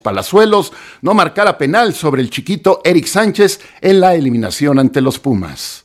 Palazuelos no marcara penal sobre el chiquito Eric Sánchez en la eliminación ante los Pumas.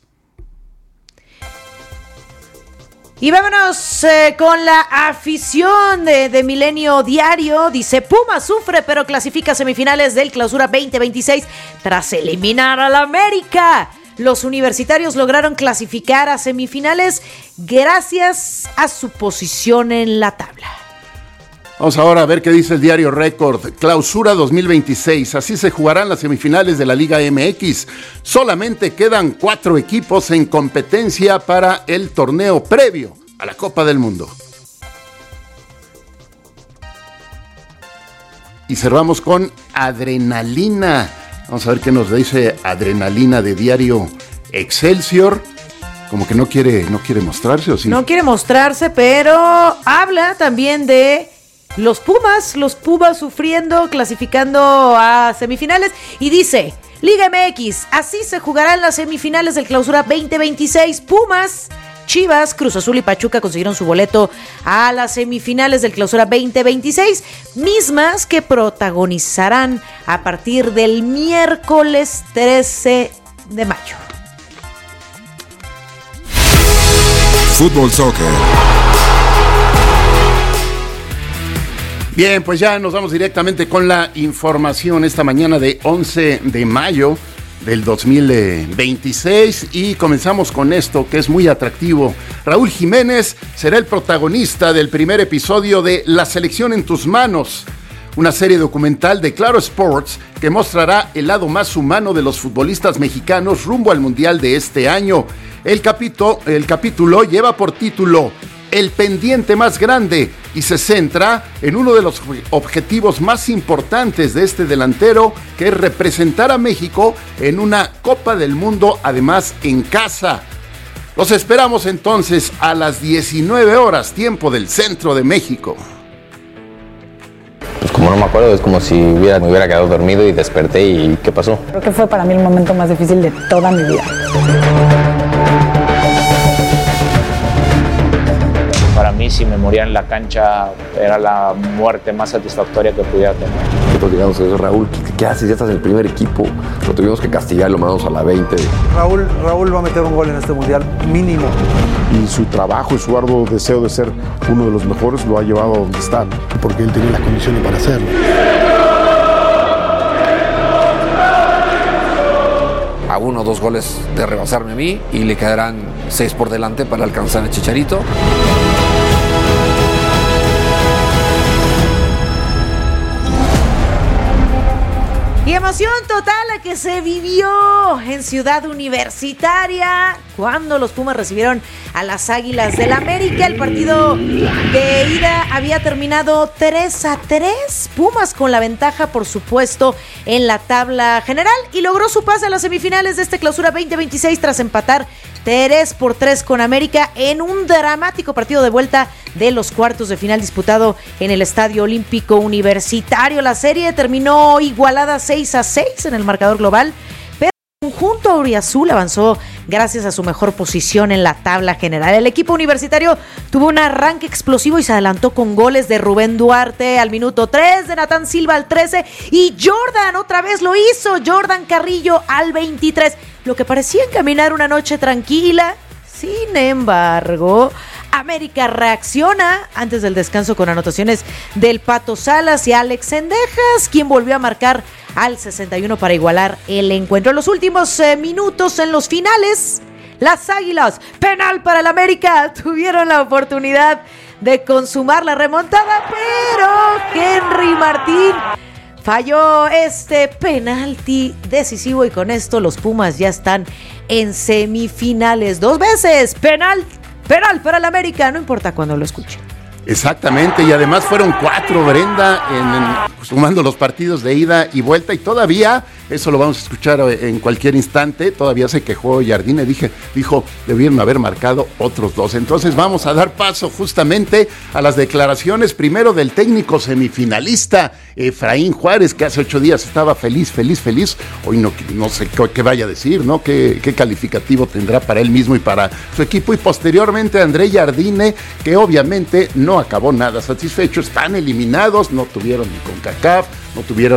Y vámonos con la afición de Milenio Diario. Dice: Pumas sufre pero clasifica a semifinales del Clausura 2026 tras eliminar al América. Los universitarios lograron clasificar a semifinales gracias a su posición en la tabla. Vamos ahora a ver qué dice el diario Récord. Clausura 2026. Así se jugarán las semifinales de la Liga MX. Solamente quedan 4 equipos en competencia para el torneo previo a la Copa del Mundo. Y cerramos con Adrenalina. Vamos a ver qué nos dice Adrenalina de diario Excelsior. Como que no quiere mostrarse, ¿o sí? No quiere mostrarse, pero habla también de los Pumas sufriendo, clasificando a semifinales, y dice: Liga MX, así se jugarán las semifinales del Clausura 2026. Pumas, Chivas, Cruz Azul y Pachuca consiguieron su boleto a las semifinales del Clausura 2026, mismas que protagonizarán a partir del miércoles 13 de mayo. Fútbol Soccer. Bien, pues ya nos vamos directamente con la información esta mañana de 11 de mayo del 2026 y comenzamos con esto que es muy atractivo. Raúl Jiménez será el protagonista del primer episodio de La Selección en tus manos, una serie documental de Claro Sports que mostrará el lado más humano de los futbolistas mexicanos rumbo al Mundial de este año. El capítulo lleva por título El pendiente más grande y se centra en uno de los objetivos más importantes de este delantero, que es representar a México en una Copa del Mundo, además en casa. Los esperamos entonces a las 19 horas, tiempo del centro de México. Pues como no me acuerdo, es como si me hubiera quedado dormido y desperté y ¿qué pasó? Creo que fue para mí el momento más difícil de toda mi vida. Para mí, si me moría en la cancha, era la muerte más satisfactoria que pudiera tener. Nosotros llegamos a decir: Raúl, ¿qué haces? Ya estás en el primer equipo. Lo tuvimos que castigar, lo mandamos a la 20. Raúl va a meter un gol en este mundial, mínimo. Y su trabajo y su arduo deseo de ser uno de los mejores lo ha llevado a donde está. Porque él tenía las condiciones para hacerlo. A 1 o 2 goles de rebasarme a mí y le quedarán 6 por delante para alcanzar el Chicharito. Y emoción total la que se vivió en Ciudad Universitaria cuando los Pumas recibieron a las Águilas del América. El partido de ida había terminado 3-3. Pumas con la ventaja, por supuesto, en la tabla general y logró su pase a las semifinales de este Clausura 2026 tras empatar 3-3 con América en un dramático partido de vuelta de los cuartos de final disputado en el Estadio Olímpico Universitario. La serie terminó igualada 6-6 en el marcador global, pero el conjunto auriazul avanzó gracias a su mejor posición en la tabla general. El equipo universitario tuvo un arranque explosivo y se adelantó con goles de Rubén Duarte al minuto 3, de Natán Silva al 13 y Jordan otra vez lo hizo, Jordan Carrillo al 23. Lo que parecía encaminar una noche tranquila, sin embargo, América reacciona antes del descanso con anotaciones del Pato Salas y Alex Cendejas, quien volvió a marcar al 61 para igualar el encuentro. En los últimos minutos, en los finales, las Águilas, penal para el América, tuvieron la oportunidad de consumar la remontada, pero Henry Martín falló este penalti decisivo y con esto los Pumas ya están en semifinales. 2 veces penal para el América, no importa cuándo lo escuche. Exactamente, y además fueron 4, Brenda, sumando los partidos de ida y vuelta, y todavía, eso lo vamos a escuchar en cualquier instante, todavía se quejó Jardine, dijo, debieron haber marcado otros 2. Entonces vamos a dar paso justamente a las declaraciones, primero del técnico semifinalista, Efraín Juárez, que hace 8 días estaba feliz, hoy no sé qué vaya a decir, ¿no? ¿Qué calificativo tendrá para él mismo y para su equipo? Y posteriormente André Jardine, que obviamente no no acabó nada satisfecho, están eliminados, no tuvieron ni CONCACAF, no tuvieron